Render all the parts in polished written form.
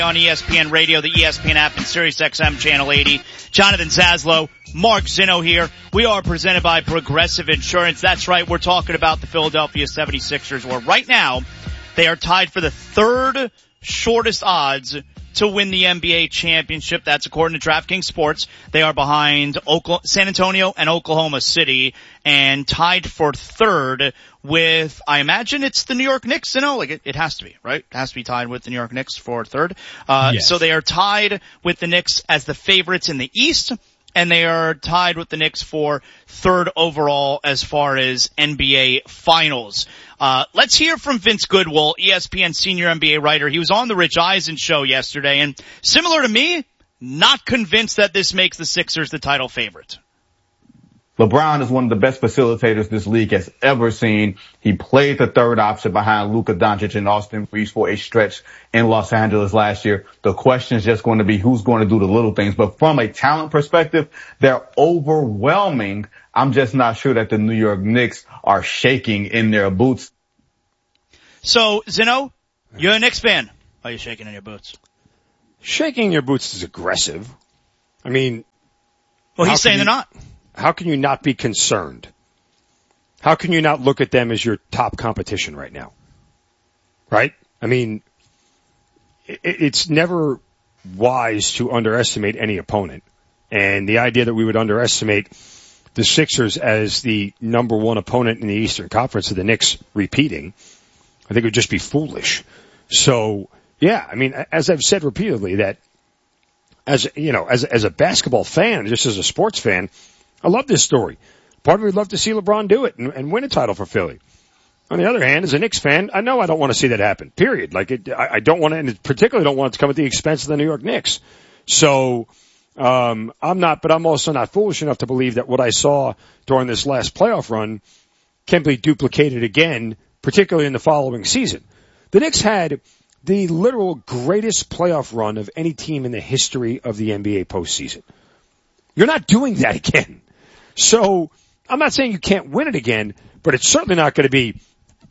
On ESPN Radio, the ESPN app, and SiriusXM Channel 80. Jonathan Zaslow, Mark Zinno here. We are presented by Progressive Insurance. That's right, we're talking about the Philadelphia 76ers, where right now they are tied for the third shortest odds to win the NBA championship. That's according to DraftKings Sports. They are behind San Antonio and Oklahoma City, and tied for third with, I imagine it's the New York Knicks. You know, like it has to be, right? It has to be tied with the New York Knicks for third. Yes. So they are tied with the Knicks as the favorites in the East, and they are tied with the Knicks for third overall as far as NBA Finals. Let's hear from Vince Goodwill, ESPN senior NBA writer. He was on the Rich Eisen show yesterday, and similar to me, not convinced that this makes the Sixers the title favorite. LeBron is one of the best facilitators this league has ever seen. He played the third option behind Luka Doncic and Austin Reeves for a stretch in Los Angeles last year. The question is just going to be who's going to do the little things. But from a talent perspective, they're overwhelming. I'm just not sure that the New York Knicks are shaking in their boots. So, Zinno, you're a Knicks fan. Are you shaking in your boots? Shaking in your boots is aggressive. I mean... Well, he's saying they're not. How can you not be concerned? How can you not look at them as your top competition right now? Right? I mean, it's never wise to underestimate any opponent. And the idea that we would underestimate the Sixers as the number one opponent in the Eastern Conference of the Knicks repeating, I think it would just be foolish. So, yeah, I mean, as I've said repeatedly, that as a basketball fan, just as a sports fan, I love this story. Part of me would love to see LeBron do it and win a title for Philly. On the other hand, as a Knicks fan, I know I don't want to see that happen, period. I don't want to, and particularly don't want it to come at the expense of the New York Knicks. So, I'm also not foolish enough to believe that what I saw during this last playoff run can be duplicated again, particularly in the following season. The Knicks had the literal greatest playoff run of any team in the history of the NBA postseason. You're not doing that again. So, I'm not saying you can't win it again, but it's certainly not going to be,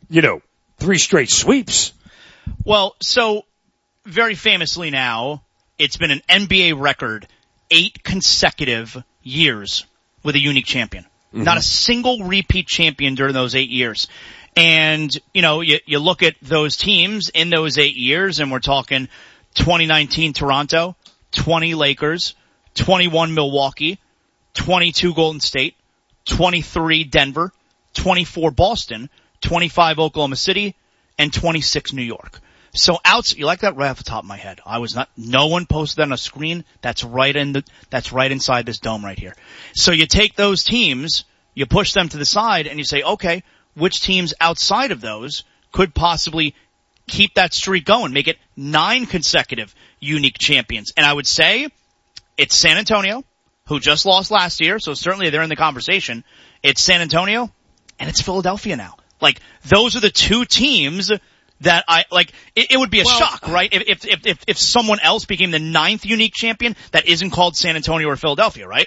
3 straight sweeps. Well, so, very famously now, it's been an NBA record 8 consecutive years with a unique champion. Mm-hmm. Not a single repeat champion during those 8 years. And, you look at those teams in those 8 years, and we're talking 2019 Toronto, 20 Lakers, 21 Milwaukee, 22 Golden State, 23 Denver, 24 Boston, 25 Oklahoma City, and 26 New York. So you like that right off the top of my head. No one posted that on a screen. That's right inside this dome right here. So you take those teams, you push them to the side, and you say, okay, which teams outside of those could possibly keep that streak going, make it 9 consecutive unique champions? And I would say it's San Antonio, who just lost last year, so certainly they're in the conversation. It's San Antonio, and it's Philadelphia now. Those are the 2 teams that it would be a shock, right? If someone else became the 9th unique champion that isn't called San Antonio or Philadelphia, right?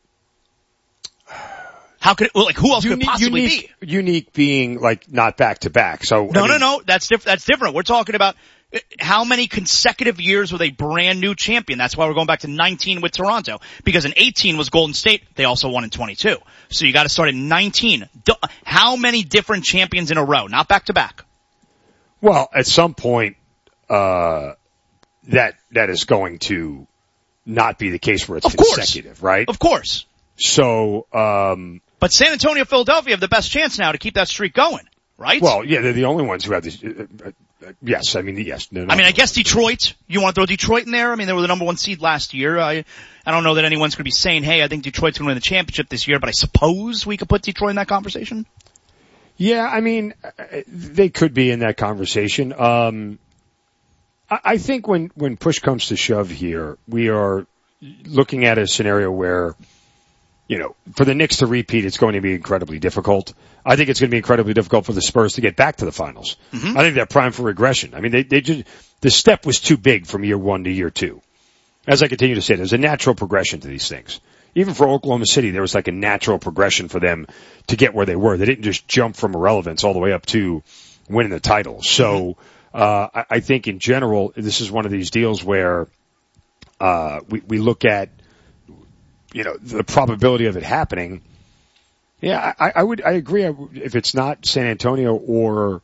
How could who else could it possibly be? Unique being not back to back. So No. That's different. We're talking about how many consecutive years with a brand new champion. That's why we're going back to 19 with Toronto, because in 18 was Golden State. They also won in 22. So you got to start at 19. How many different champions in a row? Not back to back. Well, at some point, that is going to not be the case where it's consecutive, right? Of course. So, but San Antonio, Philadelphia have the best chance now to keep that streak going, right? Well, yeah, they're the only ones who have this. Yes, yes. No, I guess Detroit. You want to throw Detroit in there? I mean, they were the number 1 seed last year. I don't know that anyone's going to be saying, hey, I think Detroit's going to win the championship this year, but I suppose we could put Detroit in that conversation. Yeah, I mean, they could be in that conversation. I think when push comes to shove here, we are looking at a scenario where, for the Knicks to repeat, it's going to be incredibly difficult. I think it's going to be incredibly difficult for the Spurs to get back to the finals. Mm-hmm. I think they're primed for regression. I mean, the step was too big from year 1 to year 2. As I continue to say, there's a natural progression to these things. Even for Oklahoma City, there was a natural progression for them to get where they were. They didn't just jump from irrelevance all the way up to winning the title. So, I think in general, this is one of these deals where, we look at, the probability of it happening. Yeah, I agree. If it's not San Antonio or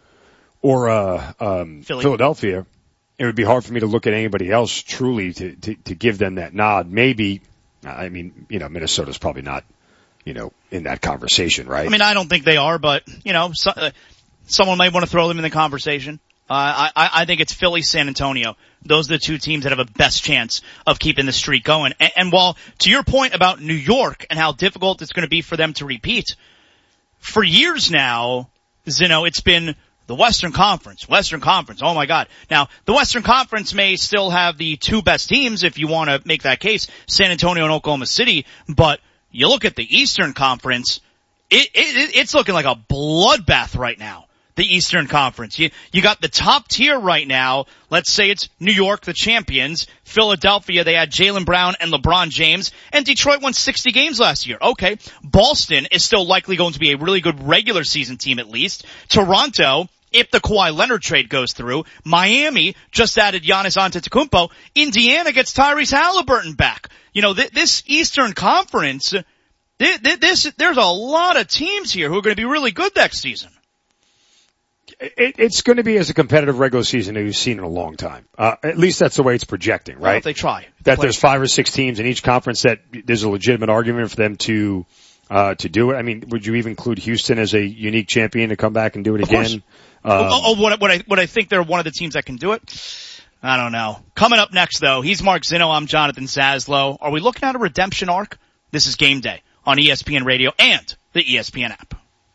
Philadelphia, it would be hard for me to look at anybody else truly to give them that nod. Maybe, Minnesota's probably not, in that conversation, right? I mean, I don't think they are, but, someone might want to throw them in the conversation. I think it's Philly, San Antonio. Those are the two teams that have a best chance of keeping the streak going. And while, to your point about New York and how difficult it's going to be for them to repeat, for years now, Zino, it's been the Western Conference. Oh my God. Now, the Western Conference may still have the two best teams if you want to make that case, San Antonio and Oklahoma City, but you look at the Eastern Conference, it's looking like a bloodbath right now. The Eastern Conference. You got the top tier right now. Let's say it's New York, the champions. Philadelphia, they had Jaylen Brown and LeBron James. And Detroit won 60 games last year. Okay. Boston is still likely going to be a really good regular season team at least. Toronto, if the Kawhi Leonard trade goes through. Miami just added Giannis Antetokounmpo. Indiana gets Tyrese Halliburton back. This Eastern Conference, there's a lot of teams here who are going to be really good next season. It's going to be as a competitive regular season as you've seen in a long time. At least that's the way it's projecting, right? Well, if they try. That there's 5 or 6 teams in each conference that there's a legitimate argument for them to do it. I mean, would you even include Houston as a unique champion to come back and do it again? What I think they're one of the teams that can do it? I don't know. Coming up next though, he's Mark Zino, I'm Jonathan Zaslow. Are we looking at a redemption arc? This is Game Day on ESPN Radio and the ESPN app.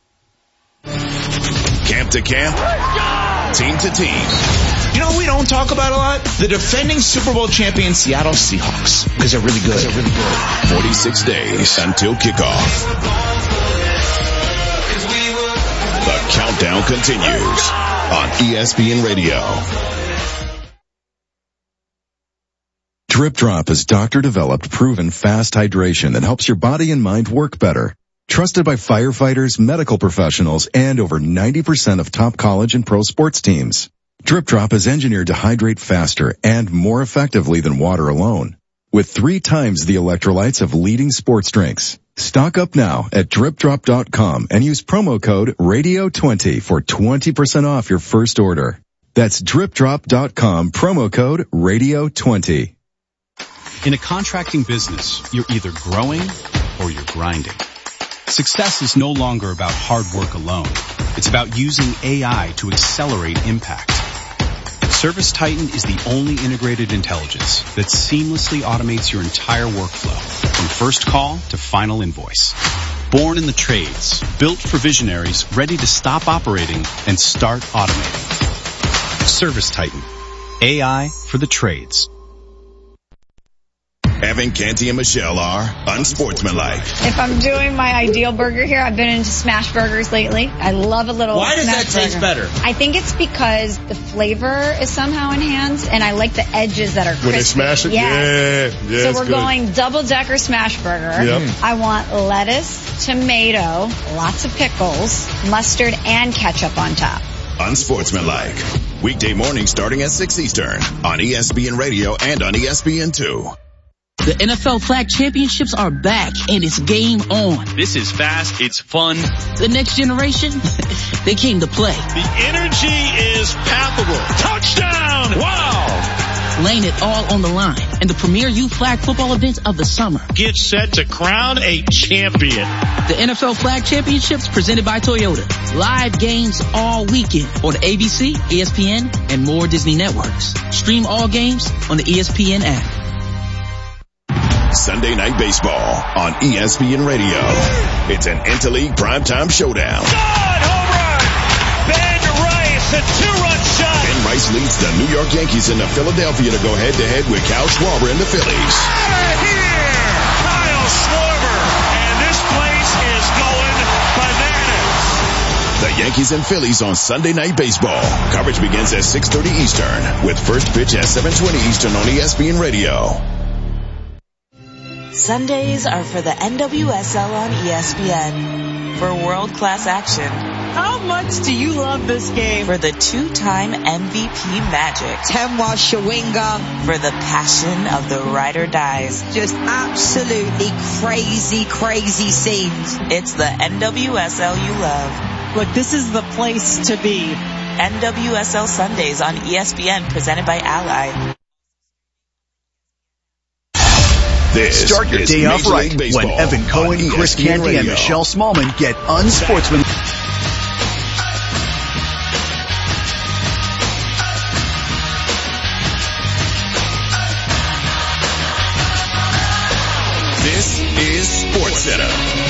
Camp to camp, team to team. You know what we don't talk about a lot? The defending Super Bowl champion Seattle Seahawks. Because they're really good. 46 days until kickoff. The countdown continues on ESPN Radio. Drip Drop is doctor-developed, proven fast hydration that helps your body and mind work better. Trusted by firefighters, medical professionals, and over 90% of top college and pro sports teams. Drip Drop is engineered to hydrate faster and more effectively than water alone. With 3 times the electrolytes of leading sports drinks. Stock up now at dripdrop.com and use promo code RADIO20 for 20% off your first order. That's dripdrop.com, promo code RADIO20. In a contracting business, you're either growing or you're grinding. Success is no longer about hard work alone. It's about using AI to accelerate impact. ServiceTitan is the only integrated intelligence that seamlessly automates your entire workflow, from first call to final invoice. Born in the trades, built for visionaries ready to stop operating and start automating. ServiceTitan. AI for the trades. Evan, Canty, and Michelle are unsportsmanlike. If I'm doing my ideal burger here, I've been into smash burgers lately. I love a little Why does smash that taste burger. better? I think it's because the flavor is somehow enhanced, and I like the edges that are crispy. When they smash it? Yes. Yeah, so it's we're good. going double-decker smash burger. Yep. I want lettuce, tomato, lots of pickles, mustard, and ketchup on top. Unsportsmanlike. Weekday morning starting at 6 Eastern on ESPN Radio and on ESPN2. The NFL Flag Championships are back, and it's game on. This is fast, it's fun. The next generation, they came to play. The energy is palpable. Touchdown! Wow! Laying it all on the line, and the premier youth flag football event of the summer. Get set to crown a champion. The NFL Flag Championships presented by Toyota. Live games all weekend on ABC, ESPN, and more Disney networks. Stream all games on the ESPN app. Sunday Night Baseball on ESPN Radio. It's an interleague primetime showdown. Home run! Ben Rice, a 2-run shot. Ben Rice leads the New York Yankees into Philadelphia to go head-to-head with Kyle Schwarber and the Phillies. Out of here! Kyle Schwarber, and this place is going bananas. The Yankees and Phillies on Sunday Night Baseball. Coverage begins at 6:30 Eastern with first pitch at 7:20 Eastern on ESPN Radio. Sundays are for the NWSL on ESPN. For world-class action, How much do you love this game? For the two-time MVP Magic. Temwa Shawinga. For the passion of the ride or dies. Just absolutely crazy, crazy scenes. It's the NWSL you love. Look, this is the place to be. NWSL Sundays on ESPN, presented by Ally. Start your day off right when Evan Cohen, Chris Canty, and Michelle Smallman get unsportsmanlike. This is SportsCenter.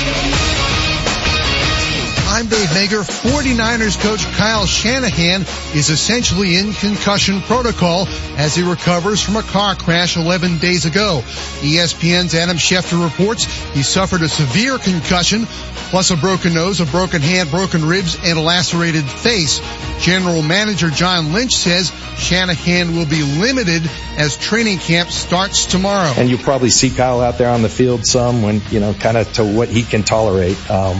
I'm Dave Mager. 49ers coach Kyle Shanahan is essentially in concussion protocol as he recovers from a car crash 11 days ago. ESPN's Adam Schefter reports he suffered a severe concussion, plus a broken nose, a broken hand, broken ribs, and a lacerated face. General Manager John Lynch says Shanahan will be limited as training camp starts tomorrow. And you'll probably see Kyle out there on the field some when, kind of to what he can tolerate.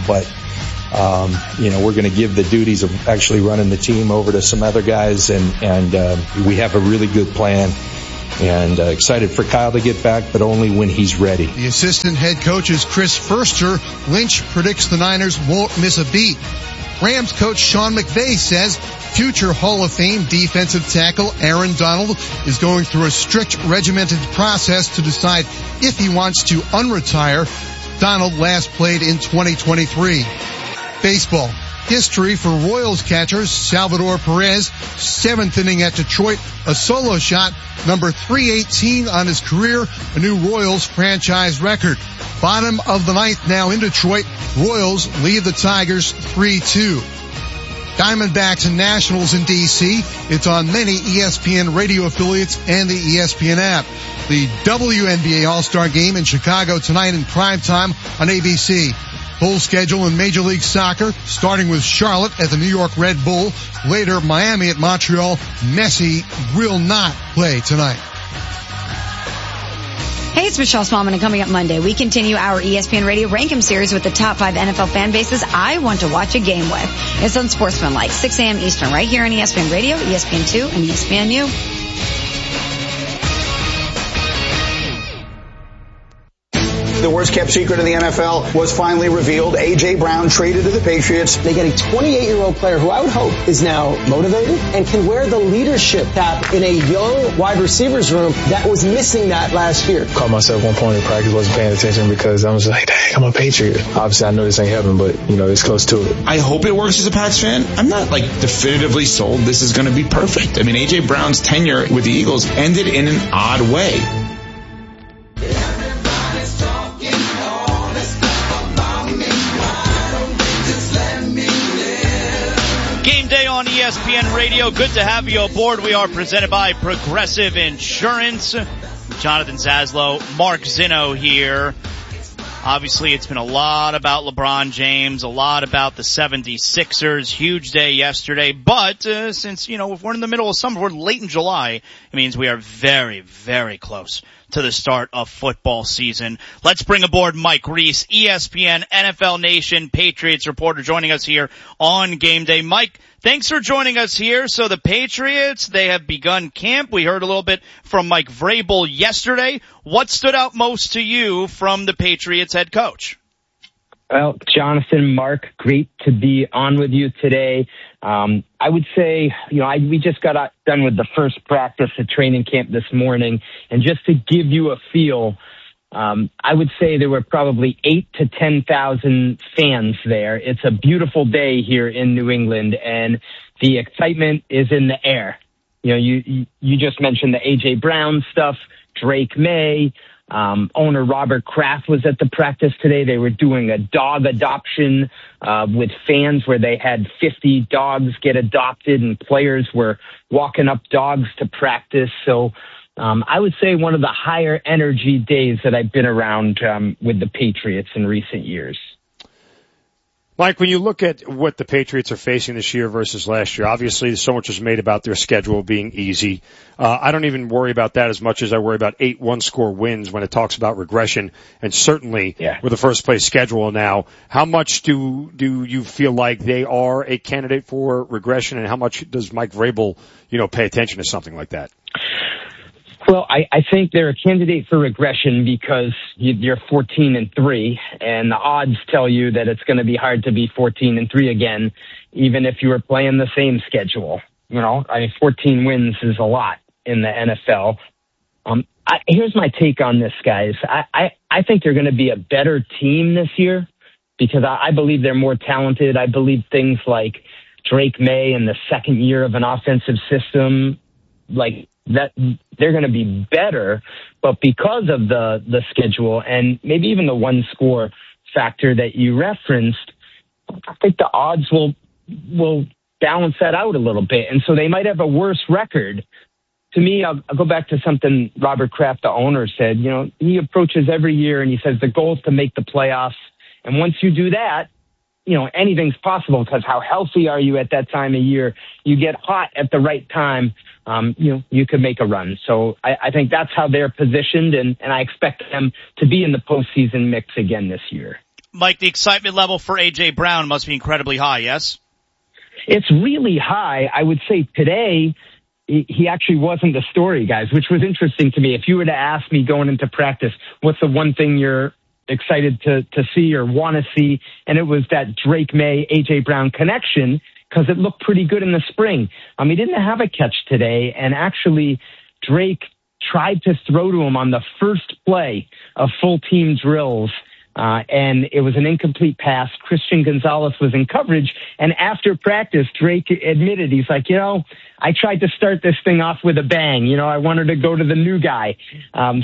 We're going to give the duties of actually running the team over to some other guys, and we have a really good plan. And excited for Kyle to get back, but only when he's ready. The assistant head coach is Chris Furster. Lynch predicts the Niners won't miss a beat. Rams coach Sean McVay says future Hall of Fame defensive tackle Aaron Donald is going through a strict regimented process to decide if he wants to unretire. Donald last played in 2023. Baseball. History for Royals catcher Salvador Perez. 7th inning at Detroit. A solo shot, number 318 on his career. A new Royals franchise record. Bottom of the 9th now in Detroit. Royals lead the Tigers 3-2. Diamondbacks and Nationals in D.C. It's on many ESPN radio affiliates and the ESPN app. The WNBA All-Star Game in Chicago tonight in primetime on ABC. Full schedule in Major League Soccer, starting with Charlotte at the New York Red Bull. Later, Miami at Montreal. Messi will not play tonight. Hey, it's Michelle Smallman, and coming up Monday, we continue our ESPN Radio Rank 'em series with the top 5 NFL fan bases I want to watch a game with. It's on Sportsmanlike, 6 a.m. Eastern, right here on ESPN Radio, ESPN2, and ESPNU. The worst-kept secret in the NFL was finally revealed. A.J. Brown traded to the Patriots. They get a 28-year-old player who I would hope is now motivated and can wear the leadership cap in a young wide receivers room that was missing that last year. Caught myself one point in practice, wasn't paying attention because I was like, dang, I'm a Patriot. Obviously, I know this ain't heaven, but, it's close to it. I hope it works as a Pats fan. I'm not, definitively sold this is going to be perfect. I mean, A.J. Brown's tenure with the Eagles ended in an odd way. On ESPN Radio. Good to have you aboard. We are presented by Progressive Insurance. Jonathan Zaslow, Mark Zinno here. Obviously, it's been a lot about LeBron James, a lot about the 76ers. Huge day yesterday. But since, if we're in the middle of summer, we're late in July, it means we are very, very close to the start of football season. Let's bring aboard Mike Reese, ESPN, NFL Nation, Patriots reporter, joining us here on Game Day. Mike, thanks for joining us here. So the Patriots, they have begun camp. We heard a little bit from Mike Vrabel yesterday. What stood out most to you from the Patriots head coach? Well, Jonathan, Mark, great to be on with you today. I would say, we just got done with the first practice at training camp this morning. And just to give you a feel, I would say there were probably 8,000 to 10,000 fans there. It's a beautiful day here in New England, and the excitement is in the air. You just mentioned the A.J. Brown stuff, Drake May. Owner Robert Kraft was at the practice today. They were doing a dog adoption with fans where they had 50 dogs get adopted, and players were walking up dogs to practice. So I would say one of the higher energy days that I've been around with the Patriots in recent years. Mike, when you look at what the Patriots are facing this year versus last year, obviously so much is made about their schedule being easy. I don't even worry about that as much as I worry about 8 one-score wins when it talks about regression, and certainly with the first-place schedule now. How much do you feel like they are a candidate for regression, and how much does Mike Vrabel, pay attention to something like that? Well, I think they're a candidate for regression because you're 14-3, and the odds tell you that it's going to be hard to be 14-3 again, even if you were playing the same schedule. 14 wins is a lot in the NFL. Here's my take on this, guys. I think they're going to be a better team this year because I believe they're more talented. I believe things like Drake May in the second year of an offensive system, like that, they're going to be better, but because of the schedule and maybe even the one score factor that you referenced, I think the odds will balance that out a little bit. And so they might have a worse record. To me, I'll go back to something Robert Kraft, the owner, said. He approaches every year and he says the goal is to make the playoffs. And once you do that, anything's possible because how healthy are you at that time of year? You get hot at the right time. You could make a run. So I think that's how they're positioned, and I expect them to be in the postseason mix again this year. Mike, the excitement level for A.J. Brown must be incredibly high, yes? It's really high. I would say today he actually wasn't the story, guys, which was interesting to me. If you were to ask me going into practice, what's the one thing you're excited to see or want to see, and it was that Drake May, A.J. Brown connection, because it looked pretty good in the spring. He didn't have a catch today, and actually Drake tried to throw to him on the first play of full team drills, and it was an incomplete pass. Christian Gonzalez was in coverage, and after practice, Drake admitted, he's like, I tried to start this thing off with a bang. I wanted to go to the new guy. I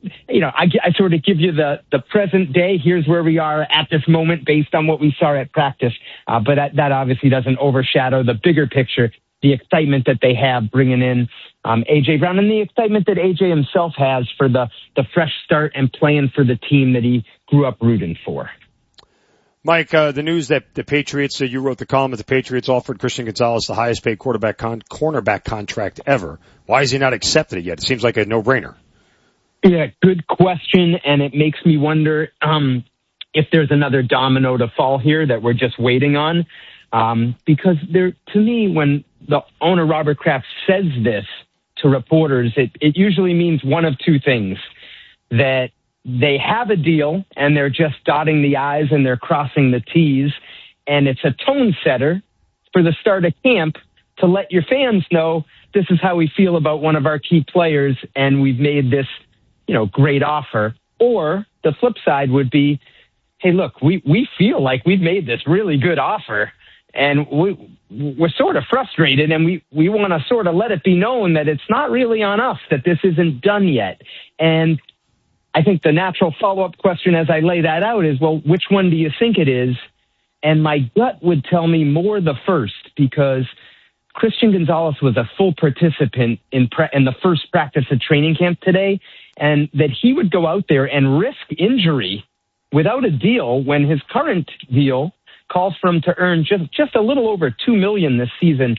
sort of give you the present day. Here's where we are at this moment based on what we saw at practice. But that obviously doesn't overshadow the bigger picture, the excitement that they have bringing in A.J. Brown and the excitement that A.J. himself has for the fresh start and playing for the team that he grew up rooting for. Mike, the news that the Patriots, you wrote the column that the Patriots offered Christian Gonzalez the highest paid cornerback contract ever. Why has he not accepted it yet? It seems like a no-brainer. Yeah, good question, and it makes me wonder if there's another domino to fall here that we're just waiting on. Because to me, when the owner, Robert Kraft, says this to reporters, it usually means one of two things: that they have a deal and they're just dotting the I's and they're crossing the T's, and it's a tone setter for the start of camp to let your fans know this is how we feel about one of our key players and we've made this, great offer. Or the flip side would be, hey, look, we feel like we've made this really good offer and we're sort of frustrated and we want to sort of let it be known that it's not really on us, that this isn't done yet. And I think the natural follow-up question as I lay that out is, well, which one do you think it is? And my gut would tell me more the first, because Christian Gonzalez was a full participant in the first practice of training camp today, and that he would go out there and risk injury without a deal when his current deal calls for him to earn just a little over $2 million this season.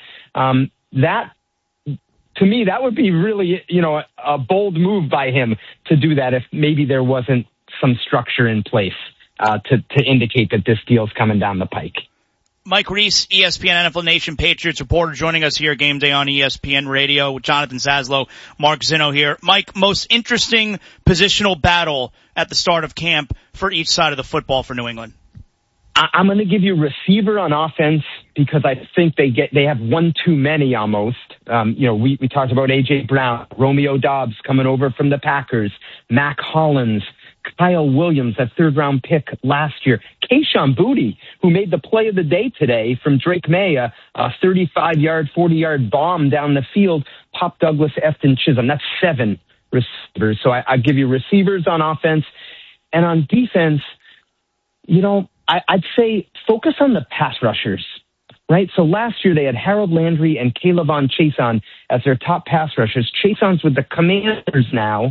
To me, that would be really, a bold move by him to do that if maybe there wasn't some structure in place to indicate that this deal's coming down the pike. Mike Reese, ESPN NFL Nation Patriots reporter, joining us here game day on ESPN Radio with Jonathan Zaslow, Mark Zinno here. Mike, most interesting positional battle at the start of camp for each side of the football for New England? I'm going to give you receiver on offense because I think they have one too many almost. We talked about A.J. Brown, Romeo Doubs coming over from the Packers, Mac Hollins, Kyle Williams, that third-round pick last year, Kayshon Boutte, who made the play of the day today from Drake May, a 35-yard, 40-yard bomb down the field, Pop Douglas, Efton Chisholm. That's 7 receivers. So I give you receivers on offense. And on defense, I'd say focus on the pass rushers, right? So last year they had Harold Landry and Kayvon Chaisson as their top pass rushers. Chaisson's with the Commanders now.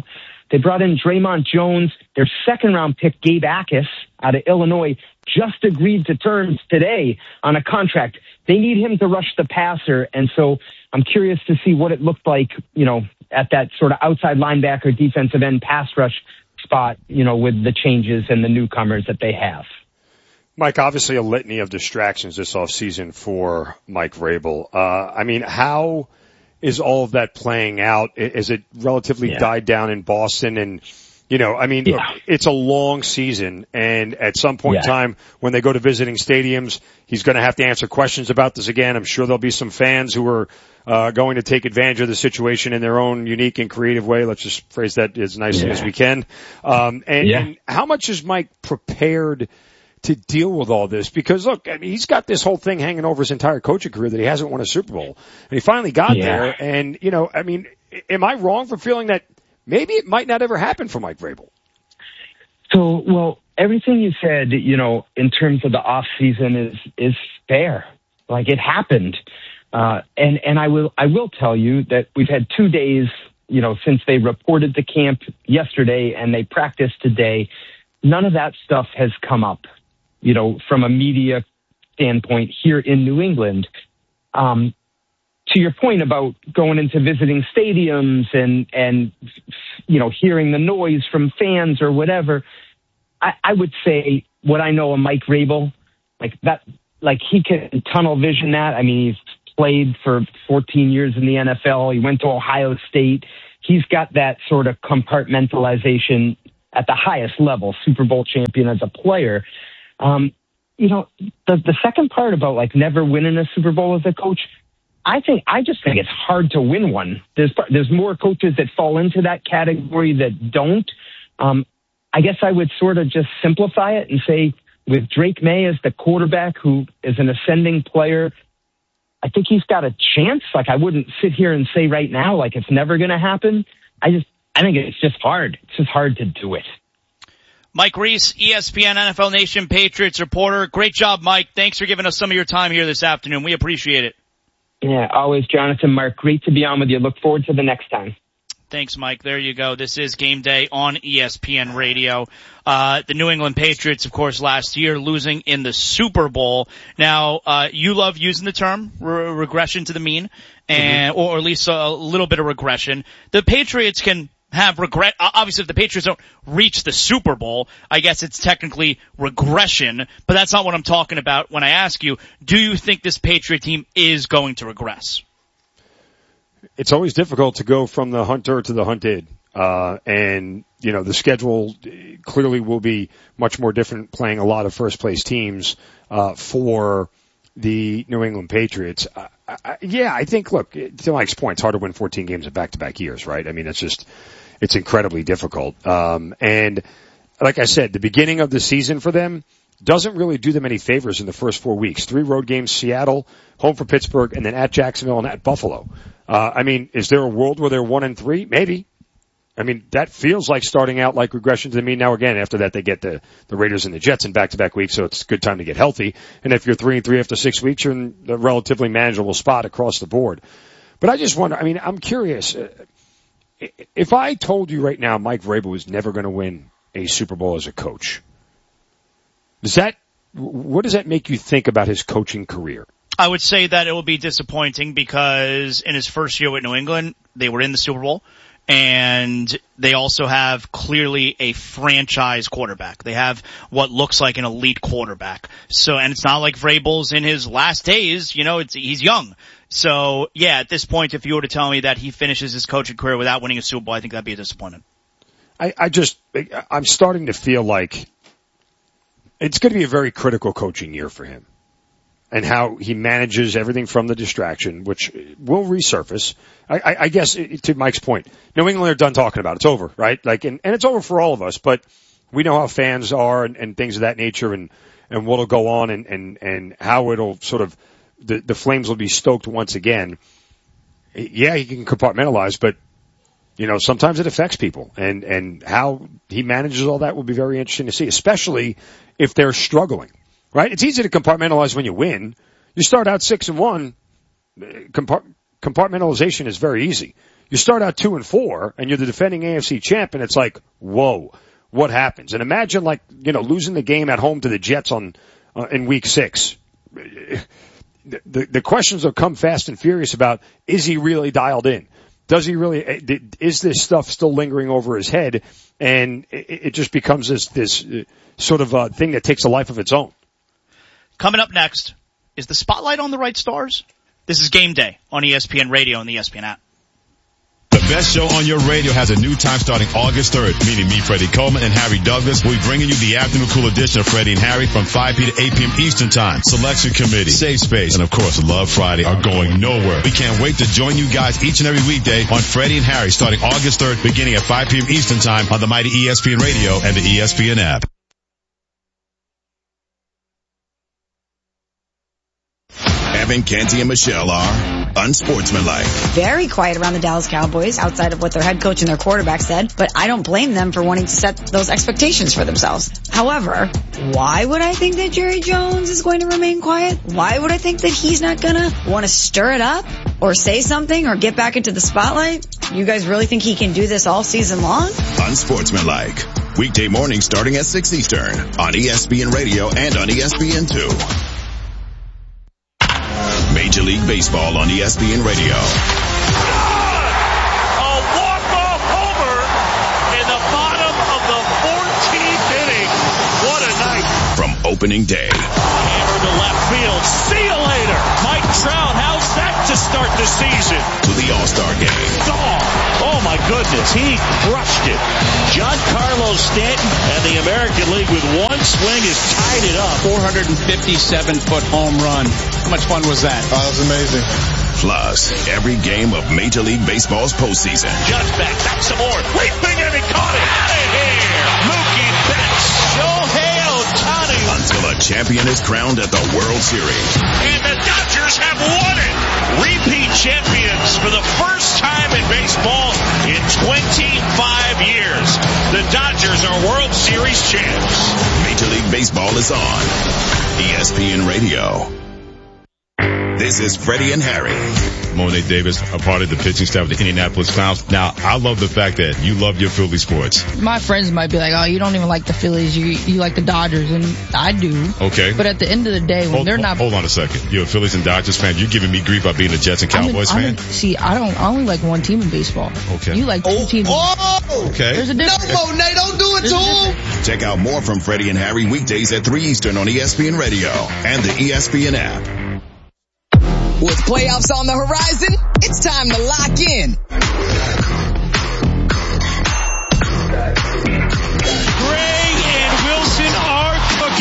They brought in Draymond Jones. Their second-round pick, Gabe Akis, out of Illinois, just agreed to terms today on a contract. They need him to rush the passer, and so I'm curious to see what it looked like, at that sort of outside linebacker, defensive end pass rush spot, with the changes and the newcomers that they have. Mike, obviously a litany of distractions this offseason for Mike Vrabel. How is all of that playing out? Is it relatively died down in Boston? And, look, it's a long season, and at some point in time, when they go to visiting stadiums, he's going to have to answer questions about this again. I'm sure there'll be some fans who are going to take advantage of the situation in their own unique and creative way. Let's just phrase that as nicely as we can. And how much is Mike prepared to deal with all this? Because look, he's got this whole thing hanging over his entire coaching career that he hasn't won a Super Bowl. And he finally got there. And, am I wrong for feeling that maybe it might not ever happen for Mike Vrabel? So, well, everything you said, in terms of the off season is fair. Like, it happened. And I will tell you that we've had 2 days, since they reported to camp yesterday and they practiced today. None of that stuff has come up, from a media standpoint here in New England. To your point about going into visiting stadiums and hearing the noise from fans or whatever, I would say what I know of Mike Vrabel, he can tunnel vision that. I mean, he's played for 14 years in the NFL. He went to Ohio State. He's got that sort of compartmentalization at the highest level, Super Bowl champion as a player. The second part about never winning a Super Bowl as a coach, I just think it's hard to win one. There's more coaches that fall into that category that don't. I guess I would sort of just simplify it and say, with Drake May as the quarterback, who is an ascending player, I think he's got a chance. I wouldn't sit here and say right now, it's never going to happen. I think it's just hard. It's just hard to do it. Mike Reese, ESPN NFL Nation Patriots reporter. Great job, Mike. Thanks for giving us some of your time here this afternoon. We appreciate it. Yeah, always, Jonathan, Mark. Great to be on with you. Look forward to the next time. Thanks, Mike. There you go. This is Game Day on ESPN Radio. The New England Patriots, of course, last year losing in the Super Bowl. Now, you love using the term regression to the mean, or at least a little bit of regression. The Patriots can have regret. Obviously, if the Patriots don't reach the Super Bowl, I guess it's technically regression, but that's not what I'm talking about when I ask you, do you think this Patriot team is going to regress? It's always difficult to go from the hunter to the hunted. And, the schedule clearly will be much more different playing a lot of first place teams, for the New England Patriots. I think, look, to Mike's point, it's hard to win 14 games in back-to-back years, right? I mean, it's incredibly difficult. And like I said, the beginning of the season for them doesn't really do them any favors in the first 4 weeks. 3 road games, Seattle, home for Pittsburgh, and then at Jacksonville and at Buffalo. Is there a world where they're 1-3? Maybe. That feels like starting out like regression to the mean. Now again, after that they get the Raiders and the Jets in back-to-back weeks, so it's a good time to get healthy. And if you're 3-3 after 6 weeks, you're in a relatively manageable spot across the board. But I just wonder, I'm curious. If I told you right now Mike Vrabel was never going to win a Super Bowl as a coach, what does that make you think about his coaching career? I would say that it will be disappointing because in his first year with New England, they were in the Super Bowl. And they also have clearly a franchise quarterback. They have what looks like an elite quarterback. And it's not like Vrabel's in his last days, he's young. So yeah, at this point, if you were to tell me that he finishes his coaching career without winning a Super Bowl, I think that'd be a disappointment. I'm starting to feel like it's going to be a very critical coaching year for him. And how he manages everything from the distraction, which will resurface. I guess, to Mike's point, New England are done talking about it. It's over, right? And it's over for all of us, but we know how fans are and things of that nature and what'll go on and how it'll sort of, the flames will be stoked once again. Yeah, he can compartmentalize, but, sometimes it affects people and how he manages all that will be very interesting to see, especially if they're struggling. Right? It's easy to compartmentalize when you win. You start out 6-1. Compartmentalization is very easy. You start out 2-4 and you're the defending AFC champ, and it's like, whoa, what happens? And imagine losing the game at home to the Jets in week 6. The questions will come fast and furious about, is he really dialed in? Does he really, is this stuff still lingering over his head? And it just becomes this sort of thing that takes a life of its own. Coming up next, is the spotlight on the right stars? This is Game Day on ESPN Radio and the ESPN app. The best show on your radio has a new time starting August 3rd, meaning me, Freddie Coleman, and Harry Douglas. We'll be bringing you the afternoon cool edition of Freddie and Harry from 5 p.m. to 8 p.m. Eastern Time. Selection Committee, Safe Space, and of course Love Friday are going nowhere. We can't wait to join you guys each and every weekday on Freddie and Harry starting August 3rd, beginning at 5 p.m. Eastern Time on the mighty ESPN Radio and the ESPN app. Evan, Canty, and Michelle are unsportsmanlike. Very quiet around the Dallas Cowboys outside of what their head coach and their quarterback said, but I don't blame them for wanting to set those expectations for themselves. However, why would I think that Jerry Jones is going to remain quiet? Why would I think that he's not gonna want to stir it up or say something or get back into the spotlight? You guys really think he can do this all season long? Unsportsmanlike. Weekday mornings starting at 6 Eastern on ESPN Radio and on ESPN2. Major League Baseball on ESPN Radio. A walk-off homer in the bottom of the 14th inning. What a night. From opening day. Hammer to left field. See you later. Mike Trout, how's that to start the season? To the All-Star game. Oh my goodness, he crushed it. Giancarlo Stanton and the American League with one swing has tied it up. 457-foot home run. How much fun was that? Oh, that was amazing. Plus, every game of Major League Baseball's postseason. Judge back some more. Leaping and he caught it. Out of here. Mookie Betts. Shohei Ohtani. Until a champion is crowned at the World Series. And the Dodgers have won it. Repeat champions for the first time in baseball in 25 years. The Dodgers are World Series champs. Major League Baseball is on ESPN Radio. This is Freddie and Harry. Monet Davis, a part of the pitching staff of the Indianapolis Clowns. Now, I love the fact that you love your Philly sports. My friends might be like, oh, you don't even like the Phillies, you like the Dodgers, and I do. Okay. But at the end of the day, when they're not... Hold on a second. You're a Phillies and Dodgers fan. You're giving me grief about being a Jets and Cowboys fan? See, I only like one team in baseball. Okay. You like two teams. Okay. There's a difference. No, Monet, don't do it to him. Check out more from Freddie and Harry weekdays at 3 Eastern on ESPN Radio and the ESPN app. With playoffs on the horizon, it's time to lock in